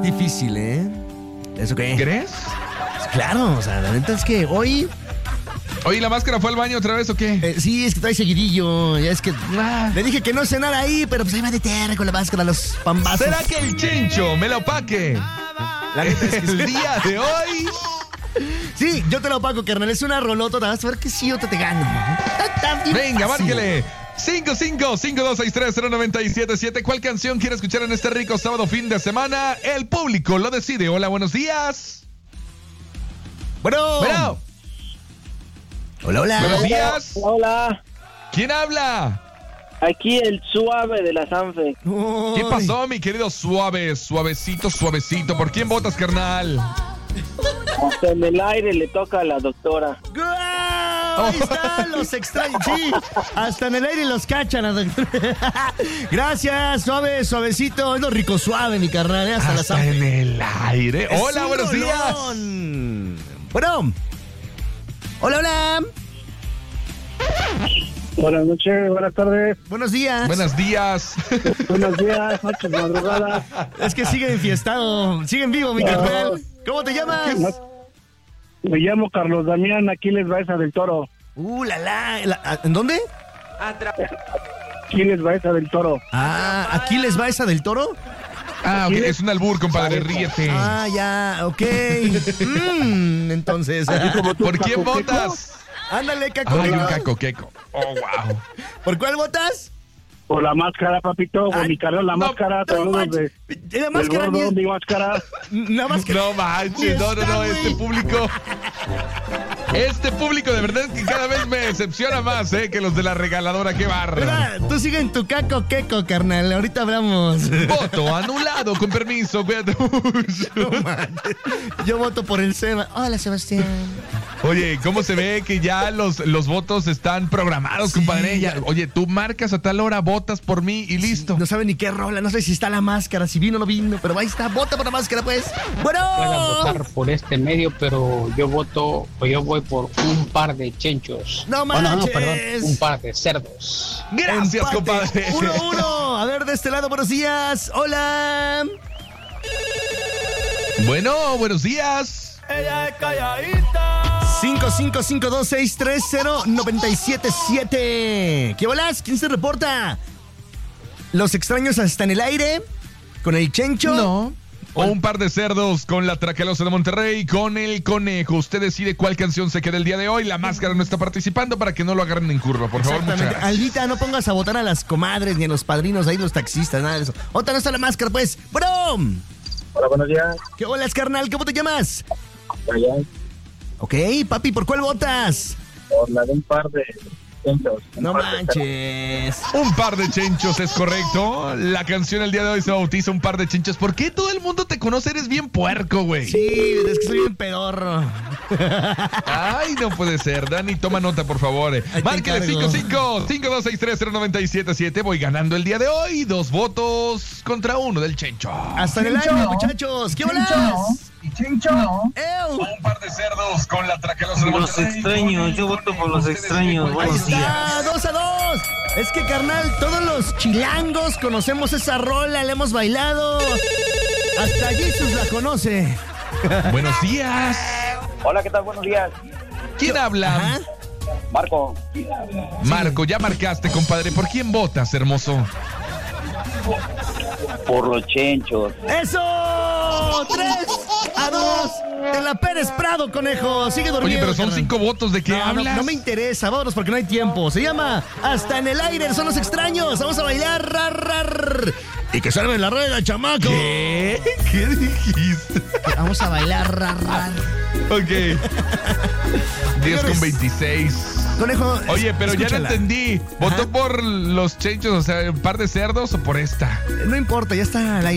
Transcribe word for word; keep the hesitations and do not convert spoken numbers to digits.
difícil, ¿eh? ¿Eso qué? ¿Crees? Claro, o sea, la neta es que hoy... Oye, ¿la máscara fue al baño otra vez o qué? Eh, sí, es que trae seguidillo. Ya es que Ah. le dije que no cenar ahí, pero pues ahí va de terra con la máscara, los pambazos. ¿Será que el Chencho me lo opaque? La neta es que El sí. día de hoy. Sí, yo te lo pago, carnal. Es una rolota. Vas a ver que sí, yo te, te gano. Está bien Venga, fácil. márquele. cinco cinco cinco dos seis tres cero nueve siete siete. ¿Cuál canción quiere escuchar en este rico sábado fin de semana? El público lo decide. Hola, buenos días. Bueno. Bueno. Hola, hola. Buenos días. Hola, ¿Quién habla? aquí el suave de la Sanfe. ¿Qué pasó, mi querido suave? Suavecito, suavecito. ¿Por quién votas, carnal? Hasta en el aire le toca a la doctora. ¡Guau! Ahí están los extraños. Sí, hasta en el aire los cachan. a doctor. Gracias, suave, suavecito. Es lo rico suave, mi carnal. ¿eh? Hasta, Hasta la en el aire. Es Hola, un buenos días. rolón. Bueno. Hola, hola. Buenas noches, buenas tardes, Buenos días. Buenos días. buenos días, noches, madrugadas. Es que siguen enfiestado. Siguen vivo, mi carnal. ¿Cómo te llamas? Me llamo Carlos Damián Aquiles Baeza del Toro. Uh, la, la, la- ¿En dónde? Aquiles Baeza del Toro. Ah, ¿aquí les va esa del toro? Ah, ok, es un albur, compadre, ríete. Ah, ya, ok. Mm, entonces. ¿Por quién votas? Ándale, caco. Ay, un cacoqueco. Oh, wow. ¿Por cuál votas? Por la máscara, papito, con Ay, mi carnal, la no, máscara, no saludos manches. de, La del máscara gordo, ni- mi máscara. Nada más que. No manches, no, no, no, este público. Este público de verdad es que cada vez me decepciona más, ¿eh? Que los de la regaladora, qué barra. Mira, tú sigue en tu caco queco, carnal. Ahorita hablamos. Voto anulado, con permiso, cuídate mucho. No manches. Yo voto por el Seba. Hola, Sebastián. Oye, ¿cómo se ve que ya los, los votos están programados, Sí. compadre? Ya- oye, tú marcas a tal hora, votas por mí y listo. No sabe ni qué rola, no sé si está la máscara, si vino o no vino, pero ahí está, vota por la máscara, pues. Bueno. Pueda votar por este medio, pero yo voto, o yo voy por un par de chenchos. No Oh, no, no, manches. perdón, un par de cerdos. Gracias, Empate. compadre. Uno, uno. A ver, de este lado, buenos días. Hola. Bueno, buenos días. cinco cinco cinco dos seis tres cero nueve siete siete. ¿Qué bolas? ¿Quién se reporta? ¿Los extraños hasta en el aire? ¿Con el Chencho? No. O un par de cerdos con la Tracalosa de Monterrey, con el conejo. Usted decide cuál canción se queda el día de hoy. La máscara no está participando para que no lo agarren en curva, por favor. Muchas Exactamente. gracias. Albita, no pongas a votar a las comadres ni a los padrinos, ahí los taxistas, nada de eso. Otra no está la máscara, pues. ¡Bro! Hola, buenos días. ¿Qué bolas, carnal? ¿Cómo te llamas? Allá, Ok, papi, ¿por cuál votas? por la de un par de centros. No manches. Un par de chenchos es correcto. La canción el día de hoy se bautiza Un par de chenchos. ¿Por qué todo el mundo te conoce? Eres bien puerco, güey. Sí, es que soy un pedorro. Ay, no puede ser. Dani, toma nota, por favor. te Márquele encargo. cinco cinco cinco dos seis tres cero nueve siete siete. Voy ganando el día de hoy. Dos votos contra uno del chencho. Hasta en el aire, muchachos. ¿Qué bolas? ¡Ew! Un par de cerdos con la Tracalosa de Los Monterrey. extraños, yo voto por los extraños. Ahí Buenos días. está, dos a dos. Es que, carnal, todos los chilangos conocemos esa rola, la hemos bailado. Hasta Jesus la conoce. Buenos días. Hola, ¿qué tal? Buenos días. ¿Quién habla? Ajá. Marco. Marco, ya marcaste, compadre. ¿Por quién votas, hermoso? Por los chenchos. ¡Eso! ¡Tres a dos! De la Pérez Prado, conejo. Sigue durmiendo. Oye, pero son carnal. cinco votos. ¿De qué No, no, hablas? no me interesa, vámonos porque no hay tiempo. Se llama Hasta en el aire, son los extraños. Vamos a bailar, rar, rar. Y que salven la rueda, chamaco. ¿Qué? ¿Qué dijiste? Vamos a bailar, rar, rar. Ok. diez con veintiséis. Conejo. Oye, pero ya escúchala. no entendí. ¿Votó Ajá. por los chenchos, o sea, un par de cerdos o por esta? No importa, ya está al aire.